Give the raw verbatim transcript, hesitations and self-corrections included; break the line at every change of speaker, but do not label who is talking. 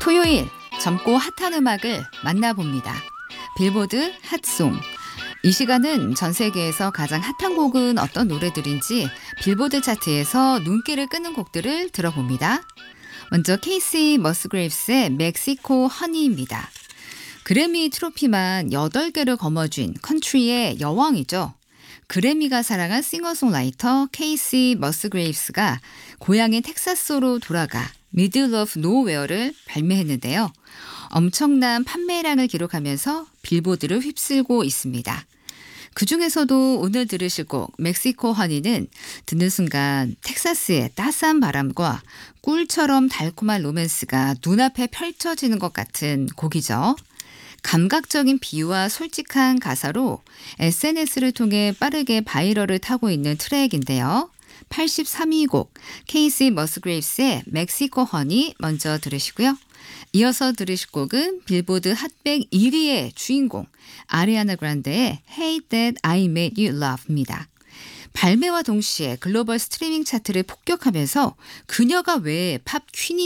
토요일 젊고 핫한 음악을 만나봅니다. 빌보드 핫송. 이 시간은 전 세계에서 가장 핫한 곡은 어떤 노래들인지 빌보드 차트에서 눈길을 끄는 곡들을 들어봅니다. 먼저 케이시 머스그레이브스의 멕시코 허니입니다. 그래미 트로피만 여덟 개를 거머쥔 컨트리의 여왕이죠. 그래미가 사랑한 싱어송라이터 케이시 머스그레이브스가 고향인 텍사스로 돌아가 Middle of Nowhere를 발매했는데요. 엄청난 판매량을 기록하면서 빌보드를 휩쓸고 있습니다. 그중에서도 오늘 들으실 곡 멕시코 허니는 듣는 순간 텍사스의 따스한 바람과 꿀처럼 달콤한 로맨스가 눈앞에 펼쳐지는 것 같은 곡이죠. 감각적인 비유와 솔직한 가사로 에스엔에스를 통해 빠르게 바이럴을 타고 있는 트랙인데요. 팔십삼 위 곡 케이시 머스그레이브스의 멕시코 허니 먼저 들으시고요. 이어서 들으실 곡은 빌보드 핫백 일 위의 주인공 아리아나 그란데의 Hey That I Made You Love입니다. 발매와 동시에 글로벌 스트리밍 차트를 폭격하면서 그녀가 왜 팝 퀸이